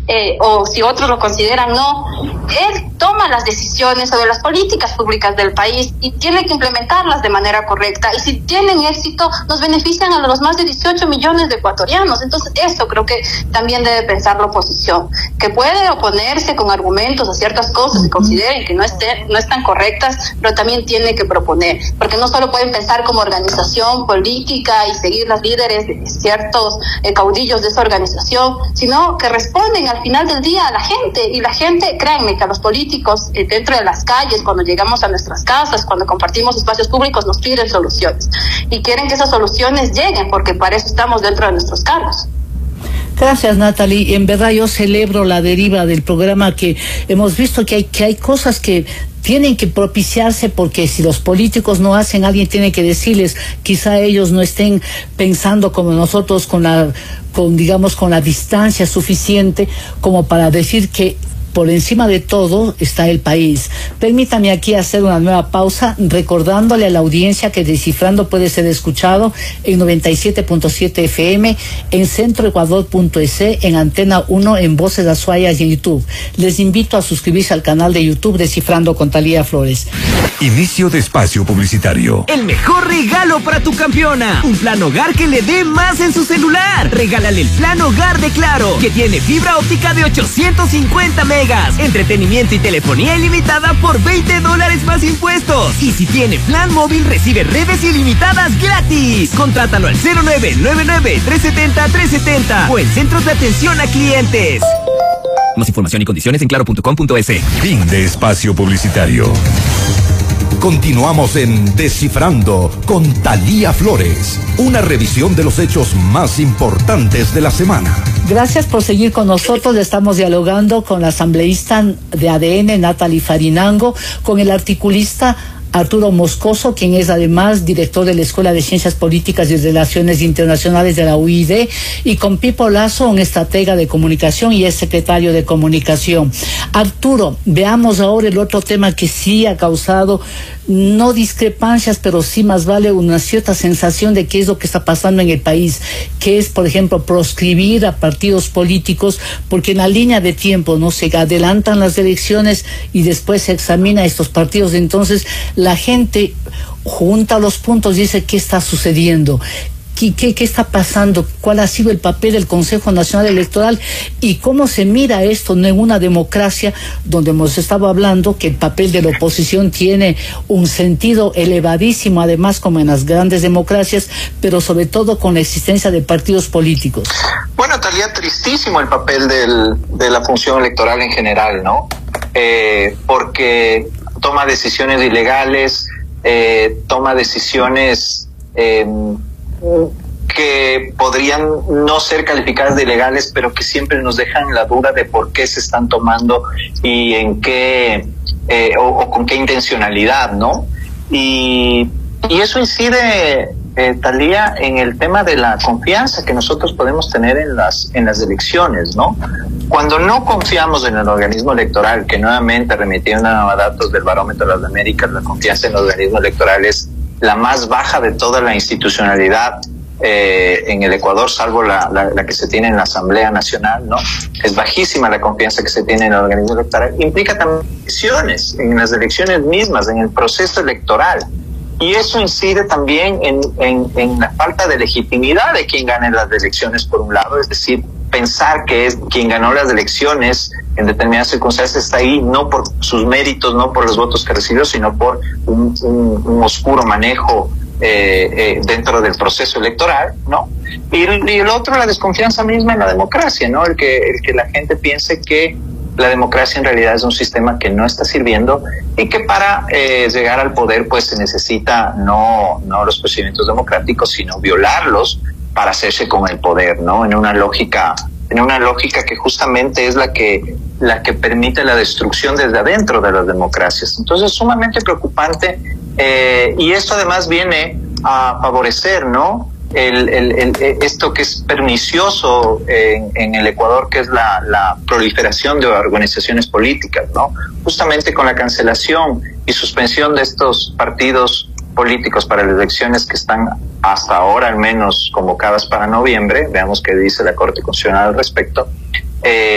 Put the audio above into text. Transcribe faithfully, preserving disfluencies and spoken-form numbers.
eh, o si otros lo consideran no, él toma las decisiones sobre las políticas públicas del país y tiene que implementarlas de manera correcta, y si tienen éxito nos benefician a los más de dieciocho millones de ecuatorianos. Entonces eso creo que también debe pensar la oposición, que puede oponerse con argumentos a ciertas cosas que consideren que no, estén, no están correctas, pero también tiene que proponer, porque no solo pueden pensar como organización política y seguir las líderes de ciertos eh, caudillos de esa organización, sino que responden al final del día a la gente, y la gente, créanme que a los políticos eh, dentro de las calles, cuando llegamos a nuestras casas, cuando compartimos espacios públicos, nos piden soluciones y quieren que esas soluciones lleguen, porque para eso estamos dentro de nuestros cargos. Gracias, Natalie. En verdad yo celebro la deriva del programa, que hemos visto que hay, que hay cosas que tienen que propiciarse, porque si los políticos no hacen, alguien tiene que decirles, quizá ellos no estén pensando como nosotros, con la, con digamos, con la distancia suficiente como para decir que por encima de todo está el país. Permítame aquí hacer una nueva pausa, recordándole a la audiencia que Descifrando puede ser escuchado en noventa y siete punto siete F M, en centro ecuador punto es, en Antena uno, en Voces Azuayas y en YouTube. Les invito a suscribirse al canal de YouTube Descifrando con Talía Flores. Inicio de espacio publicitario. El mejor regalo para tu campeona. Un plan hogar que le dé más en su celular. Regálale el plan hogar de Claro, que tiene fibra óptica de ochocientos cincuenta megas, entretenimiento y telefonía ilimitada por veinte dólares más impuestos. Y si tiene plan móvil, recibe redes ilimitadas gratis. Contrátalo al cero nueve nueve nueve, tres siete cero, tres siete cero o en centros de atención a clientes. Más información y condiciones en claro punto com punto es. Fin de espacio publicitario. Continuamos en Descifrando con Talía Flores, una revisión de los hechos más importantes de la semana. Gracias por seguir con nosotros. Estamos dialogando con la asambleísta de A D N, Natalie Farinango, con el articulista Arturo Moscoso, quien es además director de la Escuela de Ciencias Políticas y Relaciones Internacionales de la U I D, y con Pipo Lazo, un estratega de comunicación y es secretario de comunicación. Arturo, veamos ahora el otro tema que sí ha causado no discrepancias, pero sí más vale una cierta sensación de qué es lo que está pasando en el país, que es, por ejemplo, proscribir a partidos políticos, porque en la línea de tiempo no se adelantan las elecciones y después se examina estos partidos. Entonces la gente junta los puntos y dice, ¿qué está sucediendo? ¿Qué, qué, ¿Qué está pasando? ¿Cuál ha sido el papel del Consejo Nacional Electoral? ¿Y cómo se mira esto en una democracia donde hemos estado hablando que el papel de la oposición tiene un sentido elevadísimo, además como en las grandes democracias, pero sobre todo con la existencia de partidos políticos? Bueno, Talía, tristísimo el papel del, de la función electoral en general, ¿no? Eh, porque toma decisiones ilegales, eh, toma decisiones Eh, que podrían no ser calificadas de ilegales, pero que siempre nos dejan la duda de por qué se están tomando y en qué eh, o, o con qué intencionalidad, ¿no? Y, y eso incide, eh, Talía, en el tema de la confianza que nosotros podemos tener en las en las elecciones, ¿no? Cuando no confiamos en el organismo electoral, que nuevamente remitiendo a datos del Barómetro de las Américas, la confianza en el organismo electoral es la más baja de toda la institucionalidad eh, en el Ecuador, salvo la, la, la que se tiene en la Asamblea Nacional, ¿no? Es bajísima la confianza que se tiene en el organismo electoral. Implica también elecciones, en las elecciones mismas, en el proceso electoral. Y eso incide también en, en, en la falta de legitimidad de quien gane las elecciones, por un lado, es decir, pensar que es quien ganó las elecciones en determinadas circunstancias está ahí no por sus méritos, no por los votos que recibió, sino por un, un, un oscuro manejo eh, eh, dentro del proceso electoral, ¿no? Y, y el otro, la desconfianza misma en la democracia, ¿no? El que, el que la gente piense que la democracia en realidad es un sistema que no está sirviendo y que para eh, llegar al poder pues se necesita no, no los procedimientos democráticos, sino violarlos para hacerse con el poder, ¿no? En una lógica, en una lógica que justamente es la que, la que permite la destrucción desde adentro de las democracias. Entonces, sumamente preocupante, eh, y esto además viene a favorecer, ¿no? El, el, el, esto que es pernicioso en, en el Ecuador, que es la, la proliferación de organizaciones políticas, ¿no? Justamente con la cancelación y suspensión de estos partidos políticos para las elecciones que están hasta ahora al menos convocadas para noviembre, veamos qué dice la Corte Constitucional al respecto, eh,